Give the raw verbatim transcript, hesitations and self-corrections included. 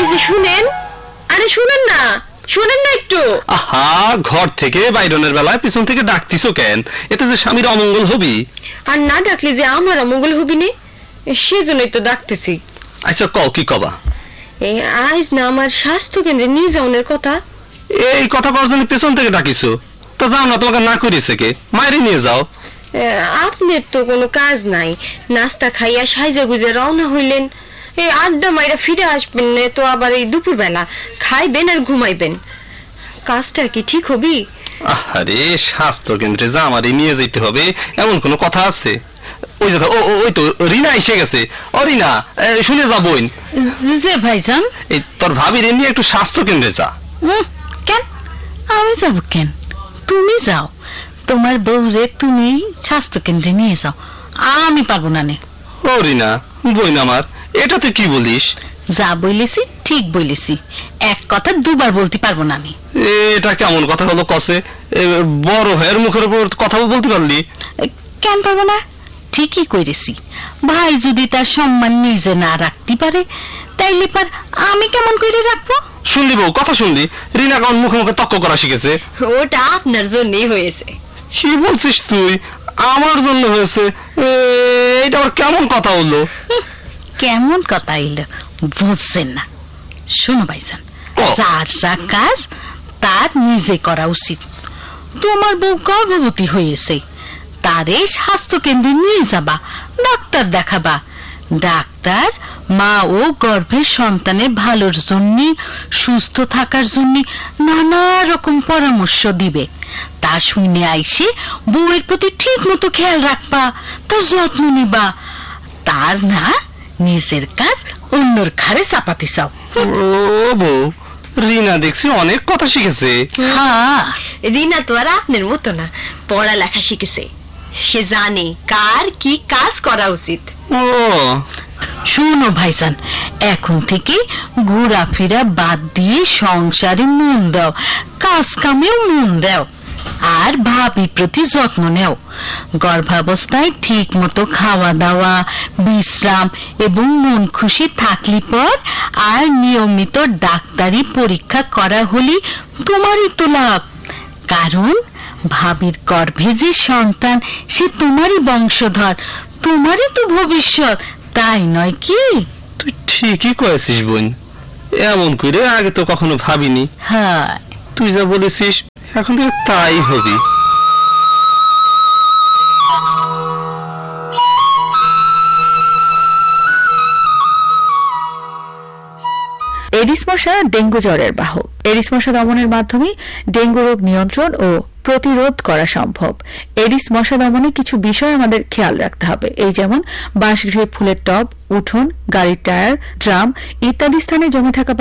শুনেন, আরে শুনেন না, শুনেন না একটু। আহা, ঘর থেকে বাইরনের বেলায় পিছন থেকে ডাকতিস কেন? এতে যে স্বামীর অমঙ্গল হবি। আর না ডাকলে যে আমার অমঙ্গল হবি নি, সেজন্যই তো ডাকতেছি। আচ্ছা কও, কি কবা? আজ না আমার স্বাস্থ্য কেন্দ্রে নিয়ে যাওয়ার কথা। এই কথা কর জন্য পেছন থেকে ডাকিস? তো যাও না, তোমাকে না করেছে কে? মায়ের নিয়ে যাও। আপনার তো কোনো কাজ নাই, নাস্তা খাইয়া সাইজা গুজে রওনা হইলেন, এই আড্ডা মাইরা ফিরে আসবেন না তো আবার এই দুপুর বেলা খাইবেন আর ঘুমাইবেন। কাজটা কি ঠিক হবি? আরে স্বাস্থ্য কেন্দ্রে যা আমারই নিয়ে যেতে হবে এমন কোনো কথা আছে? ওই দেখো, ওই তো রিনা এসে গেছে। ও রিনা, শুনে যা বোন। জি ভাইজান। এই তোর ভাবির নিয়ে একটু স্বাস্থ্য কেন্দ্রে যা। কেন আমি যাব কেন? তুমি যাও, তোমার বউরে তুমি স্বাস্থ্য কেন্দ্রে নিয়ে যাও, আমি পারবো না। নে ও রিনা বোন আমার, এটা তুই কি বলিস? যা বলেছি ঠিক বলেছি, এক কথা দুবার বলতে পারবো না। আমি এটা কেমন কথা হলো কসে? বড় ভাইয়ের মুখের উপর কথাও বলতে পারলি? কেন পারবো না? ঠিকই করেছি। ভাই যদি তার সম্মান নিজে না রাখতে পারে তাইলে পার আমি কেমন করে রাখবো? শুনলি বউ, কথা শুনলি? রিনা কেমন মুখে মুখে তক্ক করা শিখেছে। ওটা আপনার জন্যই হয়েছে। কি বলছিস তুই? আমার জন্য হয়েছে? এটা আবার কেমন কথা হলো? কেমন কথা এলো বুঝছেন না? শোনো ভাইজান, যার যা কাজ তার নিজে করা উচিত। তোমার বউ গর্ভবতী হয়েছে, তারে স্বাস্থ্য কেন্দ্রে নিয়ে যাবা, ডাক্তার দেখাবা। ডাক্তার মা ও গর্ভের সন্তানের ভালোর জন্য, সুস্থ থাকার জন্য নানা রকম পরামর্শ দিবে। তা শুনে আইসে বউয়ের প্রতি ঠিক মতো খেয়াল রাখবা, তার যত্ন নিবা। তার না নিজের কাজ অন্যর ঘাড়ে চাপাতে চাও। ও বউ, রিনা দেখছি অনেক কথা শিখেছে। হ্যাঁ, রিনা তো আর আপনার মতো না, পড়ালেখা শিখেছে। সে জানে কার কি কাজ করা উচিত। ও শুনো ভাইজান, এখন থেকে ঘোরাফেরা বাদ দিয়ে সংসারে মন দাও, কাজ কামেও মন দাও, আর ভাবির প্রতি যত্ন নেও। গর্ভাবস্থায় ঠিক মতো খাওয়া দাওয়া, বিশ্রাম এবং মন খুশি থাকলে পর আর নিয়মিত ডাক্তারি পরীক্ষা করা হলে তোমারই তো লাভ। কারণ ভাবির গর্ভে যে সন্তান সে তোমারই বংশধর, তোমারই তো ভবিষ্যৎ, তাই নয় কি? তুই ঠিকই কয়েছিস বোন, এমন করে আগে তো কখনো ভাবিনি। হ্যাঁ, তুই যা বলেছিস এখন থেকে তাই হবি। এডিস মশা ডেঙ্গু জ্বরের বাহক। এডিস মশা দমনের মাধ্যমে ডেঙ্গু রোগ নিয়ন্ত্রণ ও প্রতিরোধ করা সম্ভব। এডিস মশা দমনে কিছু বিষয় আমাদের খেয়াল রাখতে হবে, এই যেমন বাসগৃহে ফুলের টব, উঠোন, গাড়ির টায়ার, ড্রাম ইত্যাদি স্থানে জমে থাকা